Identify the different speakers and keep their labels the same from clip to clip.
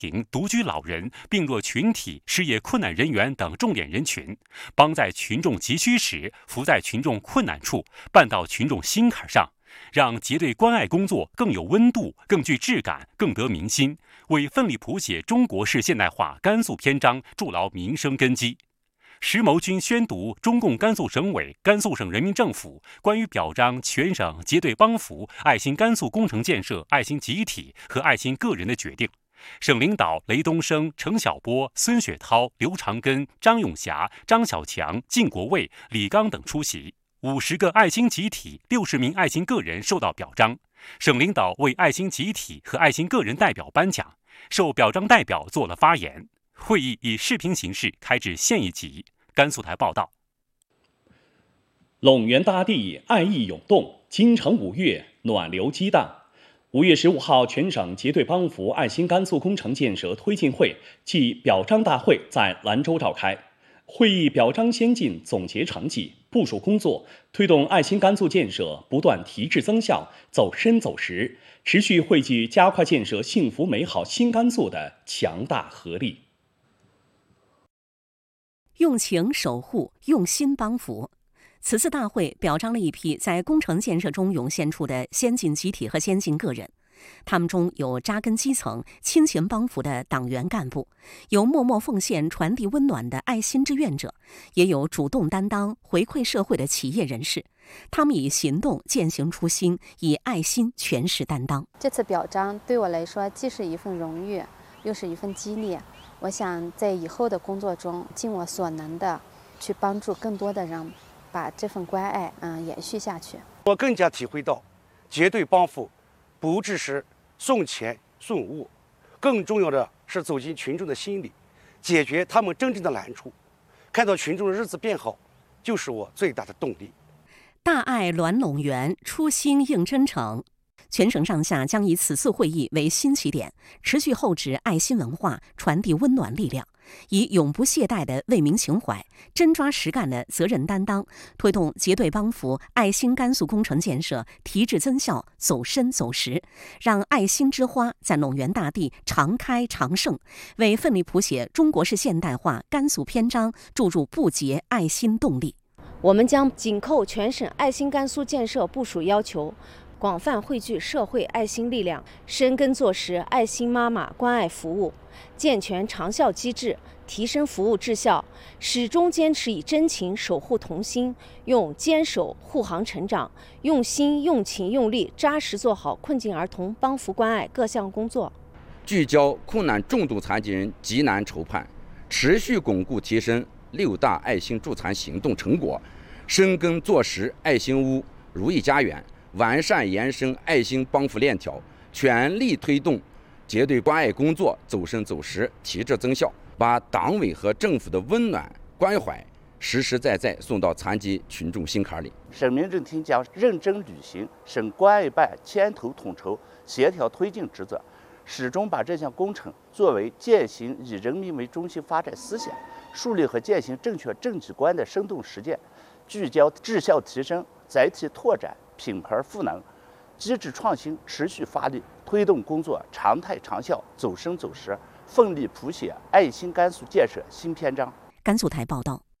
Speaker 1: 庭、独居老人、病弱群体、失业困难人员等重点人群，帮在群众急需时扶在群众困难处，办到群众心坎上，让结对关爱工作更有温度、更具质感、更得民心，为奋力谱写中国式现代化甘肃篇章筑牢民生根基。石谋军宣读中共甘肃省委、甘肃省人民政府关于表彰全省结对帮扶爱心甘肃工程建设爱心集体和爱心个人的决定。省领导雷东升、程晓波、孙雪涛、刘长根、张永霞、张小强、靳国卫、李刚等出席。50个爱心集体、60名爱心个人受到表彰。省领导为爱心集体和爱心个人代表颁奖，受表彰代表做了发言。会议以视频形式开至县一级。甘肃台报道。
Speaker 2: 陇源大地，爱意涌动，京城5月暖流激荡。5月15号，全省结对帮扶爱心甘肃工程建设推进会暨表彰大会在兰州召开。会议表彰先进，总结成绩，部署工作，推动爱心甘肃建设不断提质增效，走深走实，持续汇聚加快建设幸福美好新甘肃的强大合力。
Speaker 3: 用情守护，用心帮扶。此次大会表彰了一批在工程建设中涌现出的先进集体和先进个人，他们中有扎根基层、亲情帮扶的党员干部，有默默奉献、传递温暖的爱心志愿者，也有主动担当、回馈社会的企业人士。他们以行动践行初心，以爱心诠释担当。
Speaker 4: 这次表彰对我来说，既是一份荣誉，又是一份激励。我想在以后的工作中，尽我所能的去帮助更多的人，把这份关爱延续下去。
Speaker 5: 我更加体会到，结对帮扶不只是送钱送物，更重要的是走进群众的心里，解决他们真正的难处。看到群众的日子变好，就是我最大的动力。
Speaker 3: 大爱暖陇源，初心应真诚。全省上下将以此次会议为新起点，持续厚植爱心文化，传递温暖力量，以永不懈怠的为民情怀、真抓实干的责任担当，推动结对帮扶爱心甘肃工程建设提质增效，走深走实，让爱心之花在陇源大地常开常盛，为奋力谱写中国式现代化甘肃篇章注入不竭爱心动力。
Speaker 6: 我们将紧扣全省爱心甘肃建设部署要求，广泛汇聚社会爱心力量，深耕做实爱心妈妈关爱服务，健全长效机制，提升服务质效，始终坚持以真情守护童心，用坚守护航成长，用心用情用力扎实做好困境儿童帮扶关爱各项工作，
Speaker 7: 聚焦困难重度残疾人急难愁盼，持续巩固提升6大爱心助残行动成果，深耕做实爱心屋、如意家园，完善延伸爱心帮扶链条，全力推动结对关爱工作走深走实、提质增效，把党委和政府的温暖关怀实实在在送到残疾群众心坎里。
Speaker 8: 省民政厅将认真履行省关爱办牵头统筹、协调推进职责，始终把这项工程作为践行以人民为中心发展思想、树立和践行正确政绩观的生动实践，聚焦质效提升、载体拓展、品牌赋能、机制创新持续发力，推动工作常态长效、走深走实，奋力谱写爱心甘肃建设新篇章。
Speaker 3: 甘肃台报道。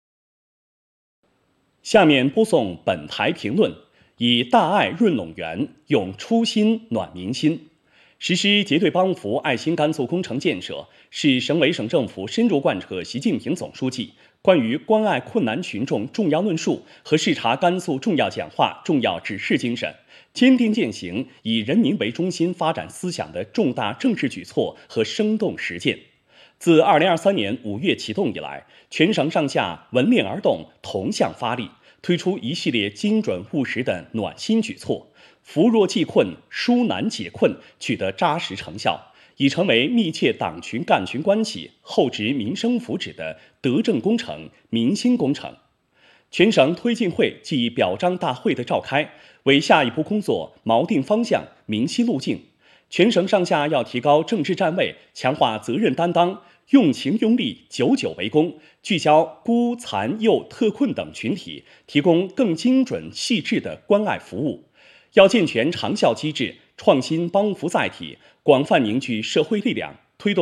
Speaker 2: 下面播送本台评论：以大爱润陇源，用初心暖民心。实施结对帮扶爱心甘肃工程建设，是省委省政府深入贯彻习近平总书记关于关爱困难群众重要论述和视察甘肃重要讲话重要指示精神，坚定践行以人民为中心发展思想的重大政治举措和生动实践。自2023年5月启动以来，全省上下闻令而动，同向发力，推出一系列精准务实的暖心举措，扶弱济困、纾难解困取得扎实成效，已成为密切党群干群关系、厚植民生福祉的德政工程、民心工程。全省推进会暨表彰大会的召开，为下一步工作锚定方向、明晰路径。全省上下要提高政治站位，强化责任担当，用情用力，久久为功，聚焦孤残幼特困等群体，提供更精准细致的关爱服务。要健全长效机制，创新帮扶载体，广泛凝聚社会力量，